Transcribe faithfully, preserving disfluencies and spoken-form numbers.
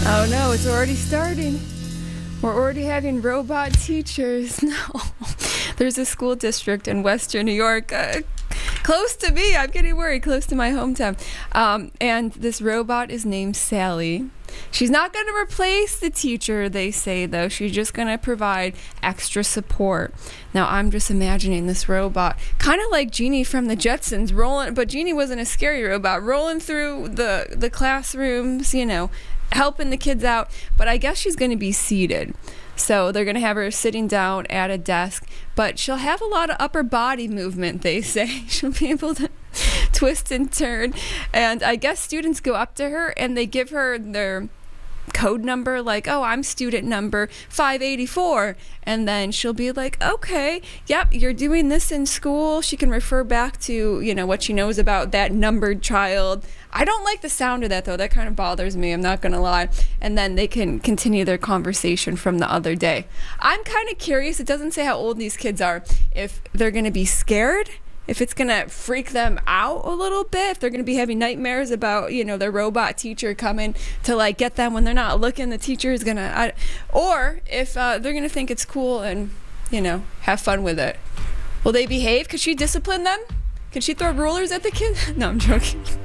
Oh no, it's already starting. We're already having robot teachers. No. There's a school district in Western New York, uh, close to me. I'm getting worried, close to my hometown. Um, and this robot is named Sally. She's not going to replace the teacher, they say, though. She's just going to provide extra support. Now, I'm just imagining this robot, kind of like Jeannie from the Jetsons, rolling, but Jeannie wasn't a scary robot, rolling through the, the classrooms, you know, helping the kids out. But I guess she's going to be seated. So they're going to have her sitting down at a desk, but she'll have a lot of upper body movement, they say. She'll be able to twist and turn. And I guess students go up to her and they give her their code number, like, oh, I'm student number five eighty-four. And then she'll be like, okay, yep, you're doing this in school. She can refer back to, you know, what she knows about that numbered child. I don't like the sound of that, though. That kind of bothers me. I'm not going to lie. And then they can continue their conversation from the other day. I'm kind of curious. It doesn't say how old these kids are. If they're going to be scared, if it's going to freak them out a little bit, if they're going to be having nightmares about, you know, their robot teacher coming to, like, get them when they're not looking, the teacher is going to, or if uh, they're going to think it's cool and, you know, have fun with it. Will they behave? Could she discipline them? Could she throw rulers at the kids? No, I'm joking.